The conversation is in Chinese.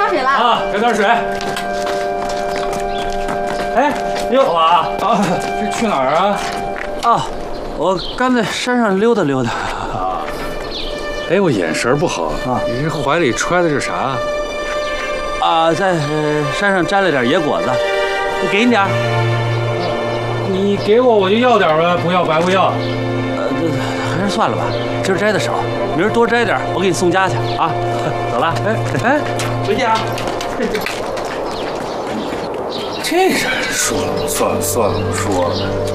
装水了啊，给点水。哎，哟，老马啊，这去哪儿啊？ 啊，我刚在山上溜达溜达。 啊，哎，我眼神不好啊，你这怀里揣的是啥？ 啊，在山上摘了点野果子，我给你点儿。 你给我就要点呗，不要白不要。 还是算了吧，今儿摘的少，明儿多摘点，我给你送家去啊。走了，哎，回见啊。 这人说了算了，不说了。